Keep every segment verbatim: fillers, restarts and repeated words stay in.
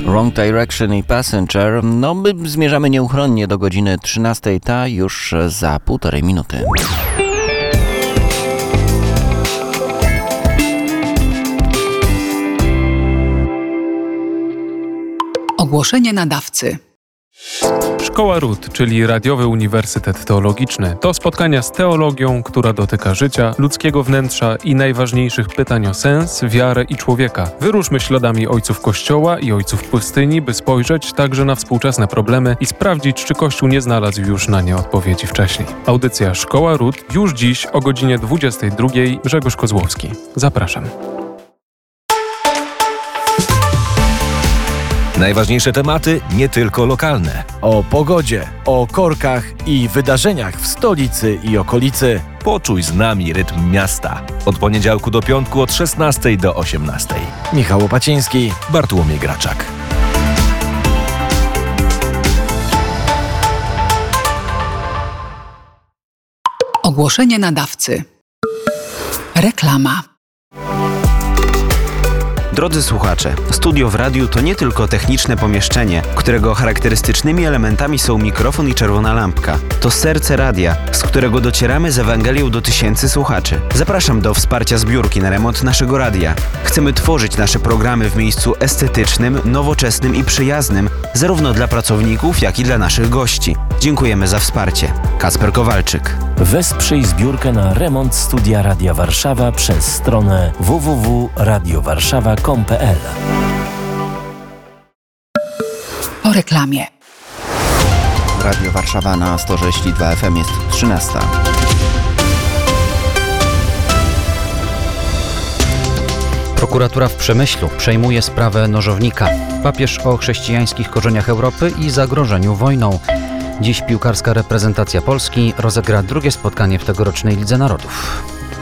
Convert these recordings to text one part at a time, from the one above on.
Wrong Direction i Passenger. No, my zmierzamy nieuchronnie do godziny trzynastej, ta już za półtorej minuty. Ogłoszenie nadawcy. Szkoła R U T, czyli Radiowy Uniwersytet Teologiczny, to spotkania z teologią, która dotyka życia, ludzkiego wnętrza i najważniejszych pytań o sens, wiarę i człowieka. Wyruszmy śladami ojców Kościoła i ojców pustyni, by spojrzeć także na współczesne problemy i sprawdzić, czy Kościół nie znalazł już na nie odpowiedzi wcześniej. Audycja Szkoła R U T już dziś o godzinie dwudziestej drugiej. Grzegorz Kozłowski. Zapraszam. Najważniejsze tematy nie tylko lokalne. O pogodzie, o korkach i wydarzeniach w stolicy i okolicy. Poczuj z nami rytm miasta. Od poniedziałku do piątku od szesnastej do osiemnastej. Michał Łopaciński, Bartłomiej Graczak. Ogłoszenie nadawcy. Reklama. Drodzy słuchacze, studio w radiu to nie tylko techniczne pomieszczenie, którego charakterystycznymi elementami są mikrofon i czerwona lampka. To serce radia, z którego docieramy z Ewangelią do tysięcy słuchaczy. Zapraszam do wsparcia zbiórki na remont naszego radia. Chcemy tworzyć nasze programy w miejscu estetycznym, nowoczesnym i przyjaznym, zarówno dla pracowników, jak i dla naszych gości. Dziękujemy za wsparcie. Kacper Kowalczyk. Wesprzyj zbiórkę na remont Studia Radia Warszawa przez stronę w w w kropka radio warszawa kropka com kropka p l. Po reklamie. Radio Warszawa na sto sześć i dwa F M jest trzynasta. Prokuratura w Przemyślu przejmuje sprawę nożownika. Papież o chrześcijańskich korzeniach Europy i zagrożeniu wojną. Dziś piłkarska reprezentacja Polski rozegra drugie spotkanie w tegorocznej Lidze Narodów.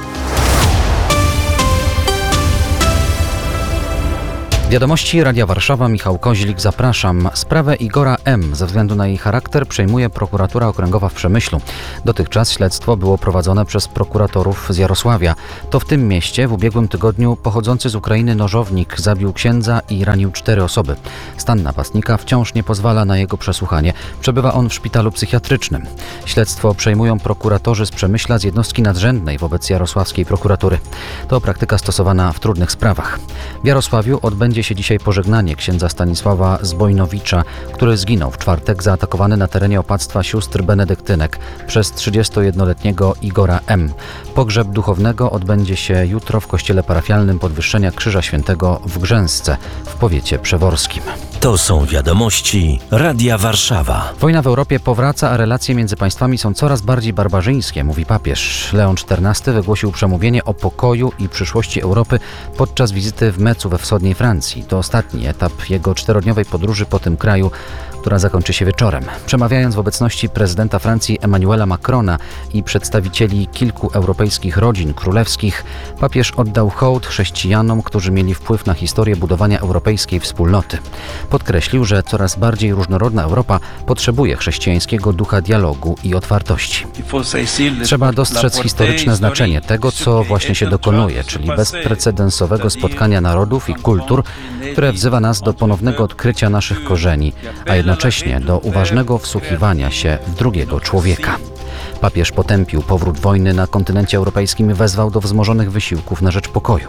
Wiadomości Radia Warszawa, Michał Koźlik, zapraszam. Sprawę Igora M. ze względu na jej charakter przejmuje prokuratura okręgowa w Przemyślu. Dotychczas śledztwo było prowadzone przez prokuratorów z Jarosławia. To w tym mieście w ubiegłym tygodniu pochodzący z Ukrainy nożownik zabił księdza i ranił cztery osoby. Stan napastnika wciąż nie pozwala na jego przesłuchanie. Przebywa on w szpitalu psychiatrycznym. Śledztwo przejmują prokuratorzy z Przemyśla z jednostki nadrzędnej wobec jarosławskiej prokuratury. To praktyka stosowana w trudnych sprawach. W Jarosławiu odbędzie się dzisiaj pożegnanie księdza Stanisława Zbojnowicza, który zginął w czwartek zaatakowany na terenie opactwa sióstr benedyktynek przez trzydziestojednoletniego Igora M. Pogrzeb duchownego odbędzie się jutro w kościele parafialnym Podwyższenia Krzyża Świętego w Grzęsce w powiecie przeworskim. To są wiadomości Radia Warszawa. Wojna w Europie powraca, a relacje między państwami są coraz bardziej barbarzyńskie, mówi papież. Leon czternasty wygłosił przemówienie o pokoju i przyszłości Europy podczas wizyty w Metzu we wschodniej Francji. To ostatni etap jego czterodniowej podróży po tym kraju, która zakończy się wieczorem. Przemawiając w obecności prezydenta Francji Emmanuela Macrona i przedstawicieli kilku europejskich rodzin królewskich, papież oddał hołd chrześcijanom, którzy mieli wpływ na historię budowania europejskiej wspólnoty. Podkreślił, że coraz bardziej różnorodna Europa potrzebuje chrześcijańskiego ducha dialogu i otwartości. Trzeba dostrzec historyczne znaczenie tego, co właśnie się dokonuje, czyli bezprecedensowego spotkania narodów i kultur, które wzywa nas do ponownego odkrycia naszych korzeni, a jednocześnie do uważnego wsłuchiwania się w drugiego człowieka. Papież potępił powrót wojny na kontynencie europejskim i wezwał do wzmożonych wysiłków na rzecz pokoju.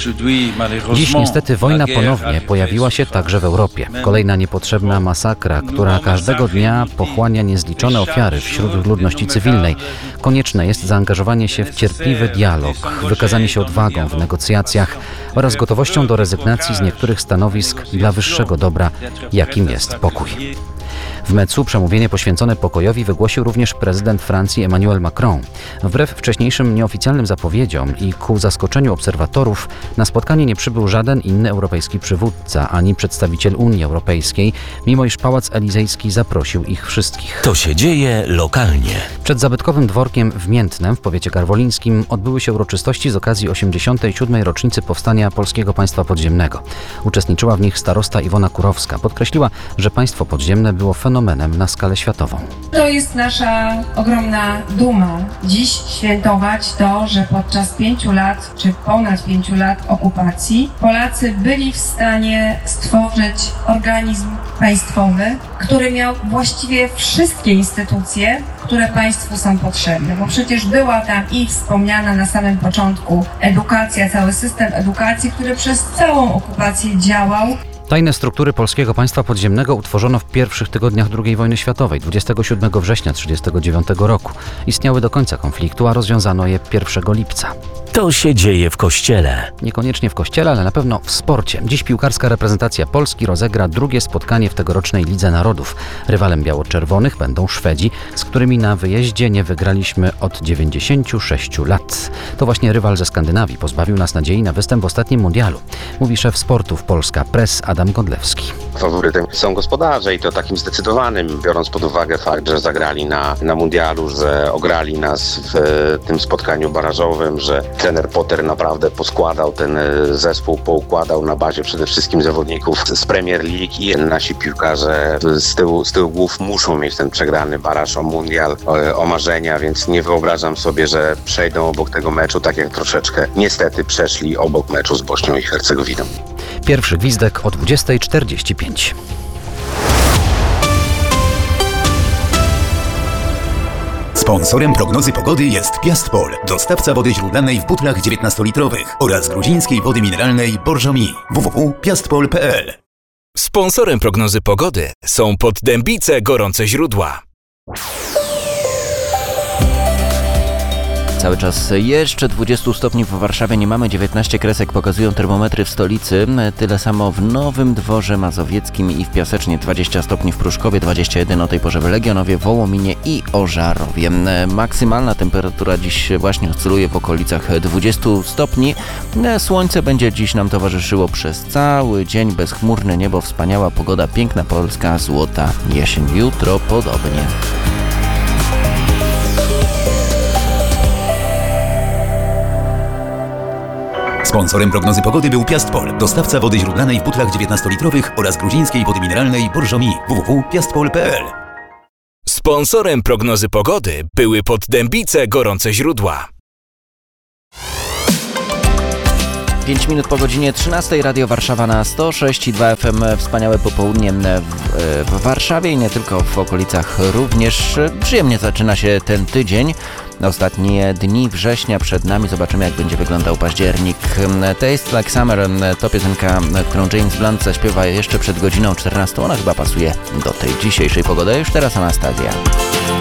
Dziś niestety wojna ponownie pojawiła się także w Europie. Kolejna niepotrzebna masakra, która każdego dnia pochłania niezliczone ofiary wśród ludności cywilnej. Konieczne jest zaangażowanie się w cierpliwy dialog, wykazanie się odwagą w negocjacjach oraz gotowością do rezygnacji z niektórych stanowisk dla wyższego dobra, jakim jest pokój. W Metzu przemówienie poświęcone pokojowi wygłosił również prezydent Francji Emmanuel Macron. Wbrew wcześniejszym nieoficjalnym zapowiedziom i ku zaskoczeniu obserwatorów, na spotkanie nie przybył żaden inny europejski przywódca ani przedstawiciel Unii Europejskiej, mimo iż Pałac Elizejski zaprosił ich wszystkich. To się dzieje lokalnie. Przed zabytkowym dworkiem w Miętnem w powiecie karwolińskim odbyły się uroczystości z okazji osiemdziesiątej siódmej rocznicy powstania Polskiego Państwa Podziemnego. Uczestniczyła w nich starosta Iwona Kurowska. Podkreśliła, że państwo podziemne było fenomenalne fenomenem na skalę światową. To jest nasza ogromna duma. Dziś świętować to, że podczas pięciu lat, czy ponad pięciu lat okupacji, Polacy byli w stanie stworzyć organizm państwowy, który miał właściwie wszystkie instytucje, które państwu są potrzebne. Bo przecież była tam i wspomniana na samym początku edukacja, cały system edukacji, który przez całą okupację działał. Tajne struktury Polskiego Państwa Podziemnego utworzono w pierwszych tygodniach drugiej wojny światowej, dwudziestego siódmego września tysiąc dziewięćset trzydziestego dziewiątego roku. Istniały do końca konfliktu, a rozwiązano je pierwszego lipca. To się dzieje w kościele. Niekoniecznie w kościele, ale na pewno w sporcie. Dziś piłkarska reprezentacja Polski rozegra drugie spotkanie w tegorocznej Lidze Narodów. Rywalem biało-czerwonych będą Szwedzi, z którymi na wyjeździe nie wygraliśmy od dziewięćdziesięciu sześciu lat. To właśnie rywal ze Skandynawii pozbawił nas nadziei na występ w ostatnim mundialu, mówi szef sportów Polska Press Adam Godlewski. Faworytem są gospodarze i to takim zdecydowanym, biorąc pod uwagę fakt, że zagrali na, na mundialu, że ograli nas w e, tym spotkaniu barażowym, że trener Potter naprawdę poskładał ten e, zespół, poukładał na bazie przede wszystkim zawodników z Premier League i nasi piłkarze z tyłu, z tyłu głów muszą mieć ten przegrany baraż o mundial, o, o marzenia, więc nie wyobrażam sobie, że przejdą obok tego meczu, tak jak troszeczkę niestety przeszli obok meczu z Bośnią i Hercegowiną. Pierwszy gwizdek o dwudziesta czterdzieści pięć. Sponsorem prognozy pogody jest Piastpol, dostawca wody źródlanej w butlach dziewiętnastolitrowych oraz gruzińskiej wody mineralnej Borżomi. w w w kropka piastpol kropka p l. Sponsorem prognozy pogody są Poddębice Gorące Źródła. Cały czas jeszcze dwadzieścia stopni w Warszawie, nie mamy, dziewiętnaście kresek pokazują termometry w stolicy. Tyle samo w Nowym Dworze Mazowieckim i w Piasecznie, dwadzieścia stopni w Pruszkowie, dwadzieścia jeden o tej porze w Legionowie, Wołominie i Ożarowie. Maksymalna temperatura dziś właśnie oscyluje w okolicach dwudziestu stopni. Słońce będzie dziś nam towarzyszyło przez cały dzień, bezchmurne niebo, wspaniała pogoda, piękna Polska, złota jesień. Jutro podobnie. Sponsorem prognozy pogody był Piastpol, dostawca wody źródlanej w butlach dziewiętnastolitrowych oraz gruzińskiej wody mineralnej Borżomi. w w w kropka piastpol kropka p l. Sponsorem prognozy pogody były Poddębice Gorące Źródła. pięć minut po godzinie trzynastej, Radio Warszawa na sto sześć i dwa F M. Wspaniałe popołudnie w, w Warszawie i nie tylko w okolicach również. Przyjemnie zaczyna się ten tydzień. Ostatnie dni września przed nami. Zobaczymy, jak będzie wyglądał październik. Taste Like Summer to piosenka, którą James Blunt zaśpiewa jeszcze przed godziną czternastą. Ona chyba pasuje do tej dzisiejszej pogody. Już teraz Anastazja.